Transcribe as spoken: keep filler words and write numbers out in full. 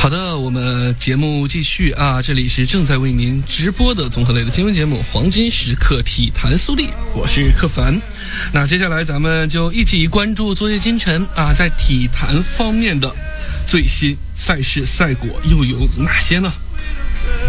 好的，我们节目继续啊，这里是正在为您直播的综合类的新闻节目《黄金时刻体坛速递》，我是柯凡。那接下来咱们就一起关注昨夜今晨啊，在体坛方面的最新赛事赛果又有哪些呢？